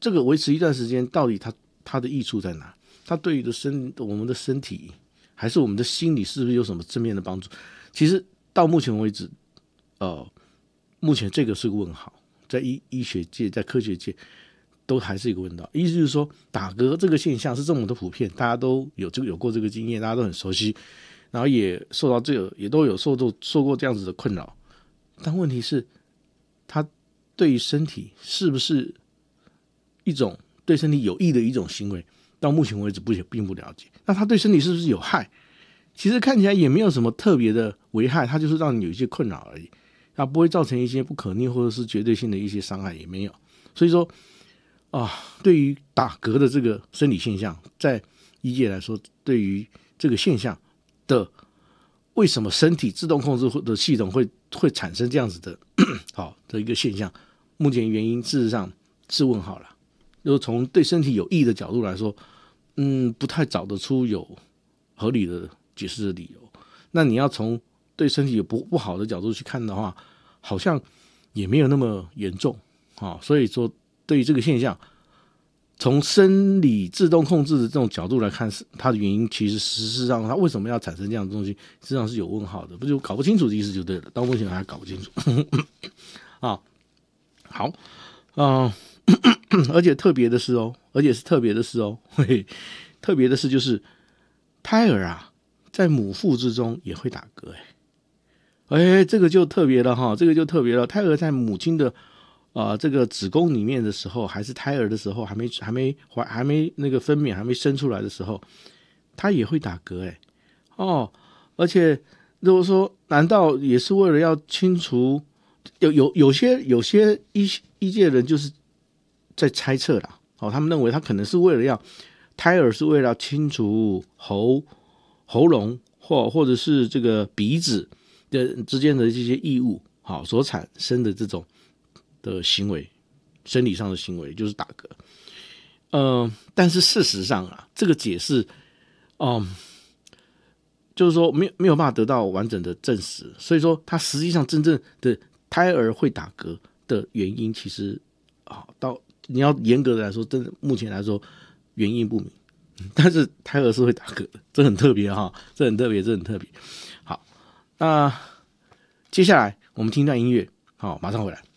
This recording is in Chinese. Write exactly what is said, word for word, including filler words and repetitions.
这个维持一段时间，到底它它的益处在哪？它对于的身我们的身体还是我们的心理是不是有什么正面的帮助？其实到目前为止，呃，目前这个是个问号，在医医学界，在科学界都还是一个问号。意思就是说，打嗝这个现象是这么的普遍，大家都有这个有过这个经验，大家都很熟悉，然后也受到这个也都有受过受过这样子的困扰。但问题是，它对于身体是不是一种对身体有益的一种行为？到目前为止不并不了解。那它对身体是不是有害？其实看起来也没有什么特别的危害，它就是让你有一些困扰而已，它不会造成一些不可逆或者是绝对性的一些伤害，也没有。所以说啊，对于打嗝的这个生理现象，在医界来说，对于这个现象的为什么身体自动控制的系统会会产生这样子的好的一个现象，目前原因事实上是问号了。就从对身体有益的角度来说，嗯，不太找得出有合理的解释的理由。那你要从对身体有不不好的角度去看的话，好像也没有那么严重啊。所以说，对于这个现象，从生理自动控制的这种角度来看，它的原因其实事实上它为什么要产生这样的东西，实际上是有问号的，不就搞不清楚的意思就对了。到目前还搞不清楚啊。好，嗯、呃，而且特别的是哦，而且是特别的是哦，嘿嘿，特别的是就是胎儿啊，在母腹之中也会打嗝，哎，哎，这个就特别了哈，这个就特别了。胎儿在母亲的呃这个子宫里面的时候，还是胎儿的时候，还没还没怀还没那个分娩还没生出来的时候，他也会打嗝，哎，哦，而且如果说，难道也是为了要清除？有有有些有些医医界人就是在猜测啦，哦，他们认为他可能是为了要胎儿是为了要清除喉喉咙或或者是这个鼻子的之间的这些异物，好所产生的这种的行为，生理上的行为就是打嗝。呃，但是事实上啊，这个解释，嗯、呃，就是说没有没有办法得到完整的证实，所以说它实际上真正的胎儿会打嗝的原因，其实啊，到你要严格的来说，真的目前来说原因不明。但是胎儿是会打嗝的，这很特别哈，这很特别，这很特别。好，那接下来我们听段音乐，好，马上回来。